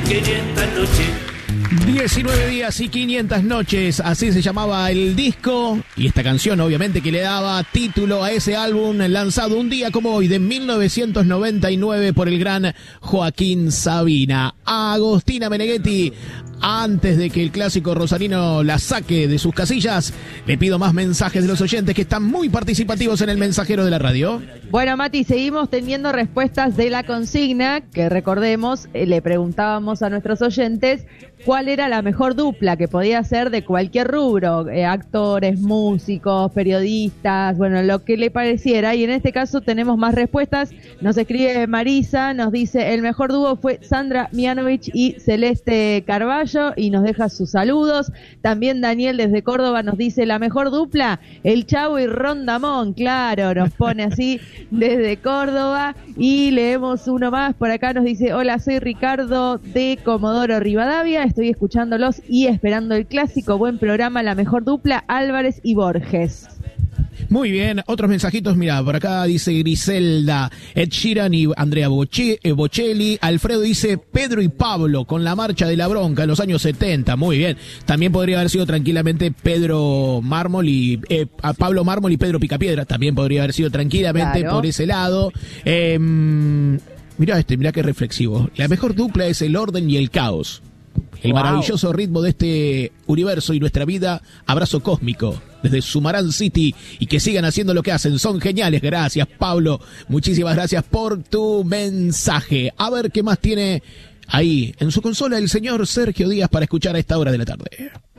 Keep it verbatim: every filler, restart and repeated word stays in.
quinientas noches. diecinueve días y quinientas noches, así se llamaba el disco y esta canción obviamente que le daba título a ese álbum lanzado un día como hoy de mil novecientos noventa y nueve por el gran Joaquín Sabina. Agostina Meneghetti, antes de que el clásico rosarino la saque de sus casillas, le pido más mensajes de los oyentes que están muy participativos en el mensajero de la radio. Bueno, Mati, seguimos teniendo respuestas de la consigna, que recordemos, eh, le preguntábamos a nuestros oyentes cuál era la mejor dupla que podía ser de cualquier rubro, eh, actores, músicos, periodistas, bueno, lo que le pareciera, y en este caso tenemos más respuestas. Nos escribe Marisa, nos dice, el mejor dúo fue Sandra Mianovich y Celeste Carballo, y nos deja sus saludos. También Daniel desde Córdoba nos dice, la mejor dupla, el Chavo y Rondamón, claro, nos pone así desde Córdoba. Y leemos uno más, por acá nos dice, hola, soy Ricardo de Comodoro Rivadavia, estoy escuchándolos y esperando el clásico, buen programa, la mejor dupla, Álvarez y Borges. Muy bien, otros mensajitos, mira, por acá dice Griselda, Ed Sheeran y Andrea Boche, eh, Bocelli, Alfredo dice Pedro y Pablo con la marcha de la bronca en los años setenta, muy bien, también podría haber sido tranquilamente Pedro Mármol y eh, Pablo Mármol y Pedro Picapiedra, también podría haber sido tranquilamente claro. Por ese lado. Eh, mirá este, mirá qué reflexivo, la mejor dupla es el orden y el caos. El wow. Maravilloso ritmo de este universo y nuestra vida, abrazo cósmico desde Sumarán City, y que sigan haciendo lo que hacen, son geniales. Gracias, Pablo, muchísimas gracias por tu mensaje. A ver qué más tiene ahí en su consola el señor Sergio Díaz para escuchar a esta hora de la tarde.